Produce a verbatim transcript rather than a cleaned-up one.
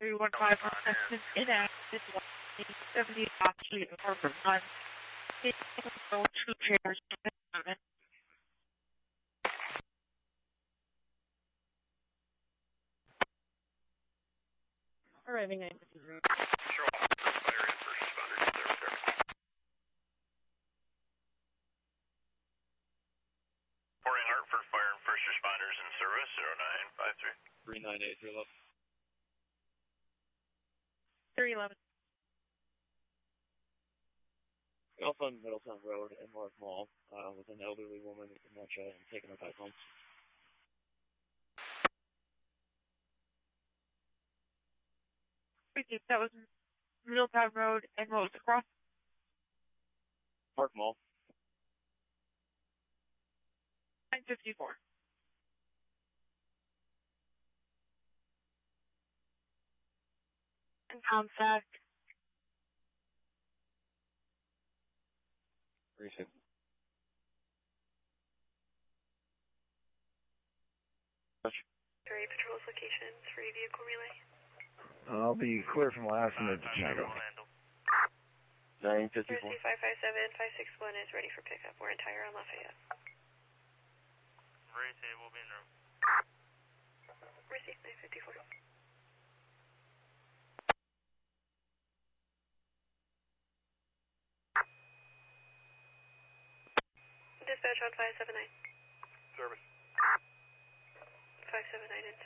three one five percent inactive, seventy actually apartment one. Go two chairs. Arriving at this room. Sure. Fire and first responders in service, sir. Pouring Hartford, fire and first responders in service, zero nine five three. three nine eight three eleven. three eleven. Alpha on Middletown Road in North Mall uh, with an elderly woman with dementia and taking her back home. That was Middletown Road and what was across? Park Mall. nine fifty-four. And contact. Recent. Three patrols locations, free vehicle relay. I'll be clear from Lassen to Chicago. nine fifty-four. Mercy five five seven five six one is ready for pickup. We're entire on Lafayette. Mercy, we'll be in room. Mercy nine fifty-four. Dispatch on five seven nine. Service. five seven nine in